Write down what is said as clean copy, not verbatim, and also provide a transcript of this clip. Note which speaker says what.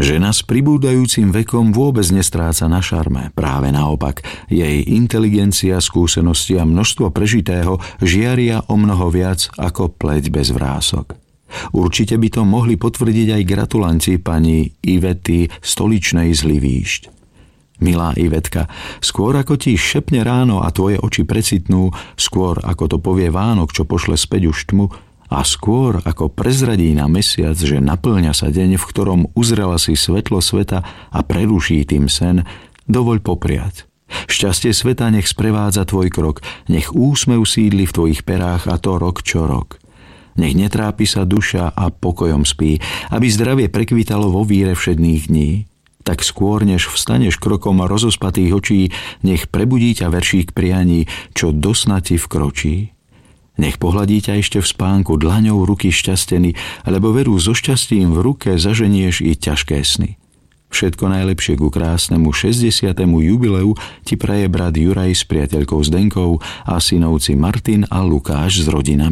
Speaker 1: Žena s pribúdajúcim vekom vôbec nestráca na šarme. Práve naopak, jej inteligencia, skúsenosti a množstvo prežitého žiaria o mnoho viac ako pleť bez vrások. Určite by to mohli potvrdiť aj gratulanti pani Ivety Stoličnej z Livíšť. Milá Ivetka, skôr ako ti šepne ráno a tvoje oči precitnú, skôr ako to povie Vánok, čo pošle späť už tmu, a skôr ako prezradí na mesiac, že naplňa sa deň, v ktorom uzrela si svetlo sveta a preruší tým sen, dovoľ popriať. Šťastie sveta nech sprevádza tvoj krok, nech úsmev sídli v tvojich perách a to rok čo rok. Nech netrápi sa duša a pokojom spí, aby zdravie prekvitalo vo víre všedných dní. Tak skôr, než vstaneš krokom rozospatých očí, nech prebudí ťa veršík prianí, čo do sna ti vkročí. Nech pohľadí ťa ešte v spánku dlaňou ruky šťastení, lebo veru so šťastím v ruke zaženieš i ťažké sny. Všetko najlepšie ku krásnemu 60. jubileu ti praje brat Juraj s priateľkou Zdenkou a synovci Martin a Lukáš s rodinami.